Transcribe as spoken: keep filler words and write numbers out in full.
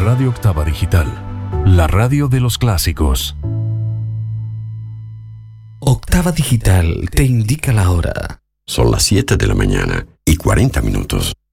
Radio Octava Digital, la radio de los clásicos. Octava Digital te indica la hora. Son las siete de la mañana y cuarenta minutos.